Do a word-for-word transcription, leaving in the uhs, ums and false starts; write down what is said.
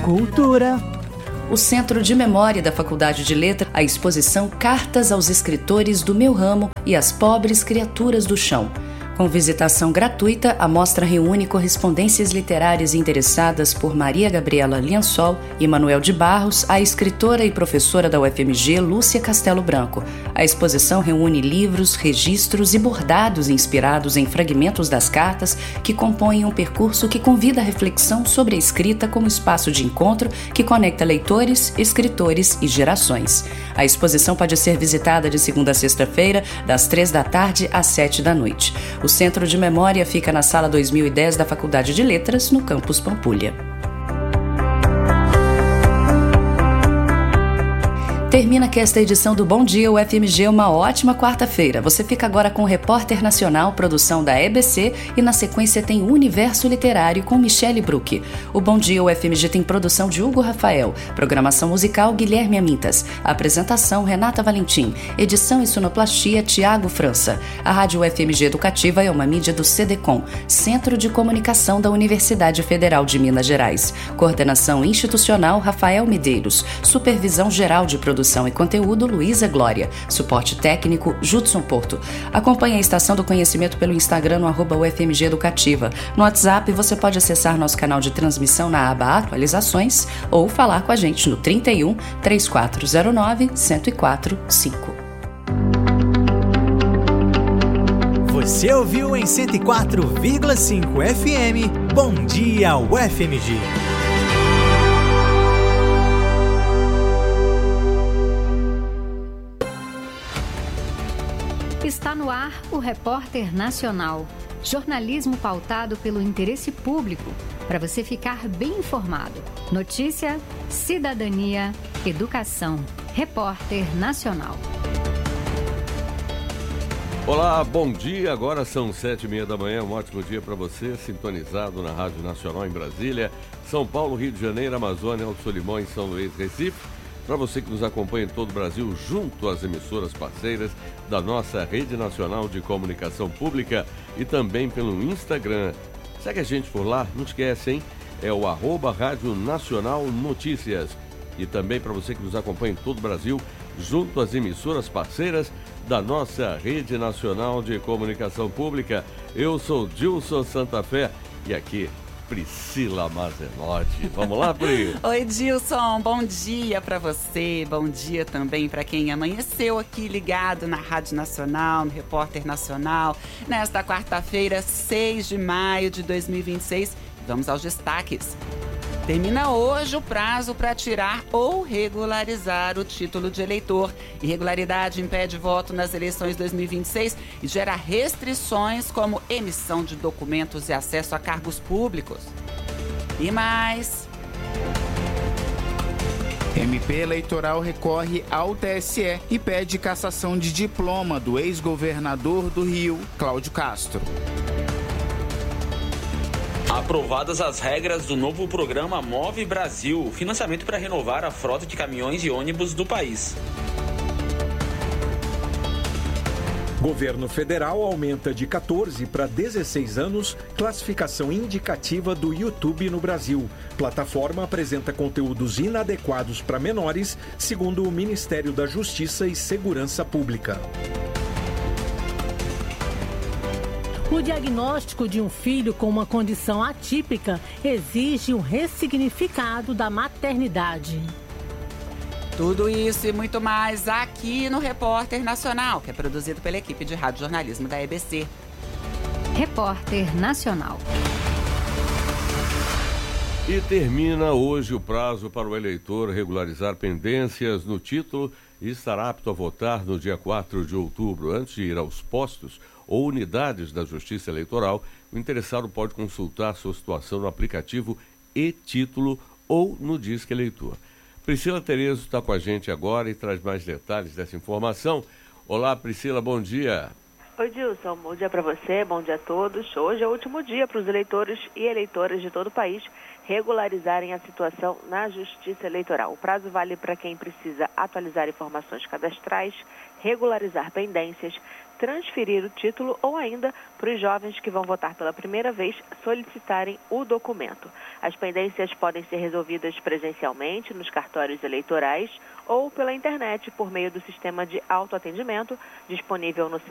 cultura. O Centro de Memória da Faculdade de Letras, a exposição Cartas aos Escritores do Meu Ramo e as Pobres Criaturas do Chão. Com visitação gratuita, a mostra reúne correspondências literárias interessadas por Maria Gabriela Liansol e Manuel de Barros, a escritora e professora da U F M G, Lúcia Castelo Branco. A exposição reúne livros, registros e bordados inspirados em fragmentos das cartas que compõem um percurso que convida a reflexão sobre a escrita como espaço de encontro que conecta leitores, escritores e gerações. A exposição pode ser visitada de segunda a sexta-feira, das três da tarde às sete da noite. O Centro de Memória fica na Sala dois mil e dez da Faculdade de Letras, no campus Pampulha. Termina aqui esta edição do Bom Dia U F M G, uma ótima quarta-feira. Você fica agora com o Repórter Nacional, produção da E B C, e na sequência tem o Universo Literário com Michele Bruck. O Bom Dia U F M G tem produção de Hugo Rafael, programação musical Guilherme Amintas, apresentação Renata Valentim, edição e sonoplastia Tiago França. A Rádio U F M G Educativa é uma mídia do C D Com, Centro de Comunicação da Universidade Federal de Minas Gerais. Coordenação institucional Rafael Medeiros, supervisão geral de produção e conteúdo, Luísa Glória. Suporte técnico, Judson Porto. Acompanhe a Estação do Conhecimento pelo Instagram no arroba U F M G Educativa. No WhatsApp, você pode acessar nosso canal de transmissão na aba Atualizações ou falar com a gente no trinta e um, três quatro zero nove, zero quatro cinco. Você ouviu em cento e quatro vírgula cinco F M, Bom Dia U F M G. Está no ar o Repórter Nacional. Jornalismo pautado pelo interesse público, para você ficar bem informado. Notícia, cidadania, educação. Repórter Nacional. Olá, bom dia. Agora são sete e meia da manhã. Um ótimo dia para você, sintonizado na Rádio Nacional em Brasília, São Paulo, Rio de Janeiro, Amazônia, Alto Solimões, São Luís, Recife. Para você que nos acompanha em todo o Brasil, junto às emissoras parceiras da nossa Rede Nacional de Comunicação Pública e também pelo Instagram. Segue a gente por lá, não esquece, hein? É o arroba Rádio Nacional Notícias. E também para você que nos acompanha em todo o Brasil, junto às emissoras parceiras da nossa Rede Nacional de Comunicação Pública. Eu sou Dilson Santa Fé e aqui Priscila Mazenotti. Vamos lá, Pri? Oi, Dilson. Bom dia para você. Bom dia também para quem amanheceu aqui ligado na Rádio Nacional, no Repórter Nacional, nesta quarta-feira, seis de maio de dois mil e vinte e seis. Vamos aos destaques. Termina hoje o prazo para tirar ou regularizar o título de eleitor. Irregularidade impede voto nas eleições dois mil e vinte e seis e gera restrições como emissão de documentos e acesso a cargos públicos. E mais... M P Eleitoral recorre ao T S E e pede cassação de diploma do ex-governador do Rio, Cláudio Castro. Aprovadas as regras do novo programa Move Brasil, financiamento para renovar a frota de caminhões e ônibus do país. Governo federal aumenta de catorze para dezesseis anos classificação indicativa do YouTube no Brasil. Plataforma apresenta conteúdos inadequados para menores, segundo o Ministério da Justiça e Segurança Pública. O diagnóstico de um filho com uma condição atípica exige um ressignificado da maternidade. Tudo isso e muito mais aqui no Repórter Nacional, que é produzido pela equipe de rádio jornalismo da E B C. Repórter Nacional. E termina hoje o prazo para o eleitor regularizar pendências no título e estar apto a votar no dia quatro de outubro. Antes de ir aos postos ou unidades da Justiça Eleitoral, o interessado pode consultar sua situação no aplicativo e-Título ou no Disque Eleitor. Priscila Terezo está com a gente agora e traz mais detalhes dessa informação. Olá, Priscila, bom dia. Oi, Dilson, bom dia para você, bom dia a todos. Hoje é o último dia para os eleitores e eleitoras de todo o país regularizarem a situação na Justiça Eleitoral. O prazo vale para quem precisa atualizar informações cadastrais, regularizar pendências, transferir o título ou ainda para os jovens que vão votar pela primeira vez solicitarem o documento. As pendências podem ser resolvidas presencialmente nos cartórios eleitorais ou pela internet por meio do sistema de autoatendimento disponível no site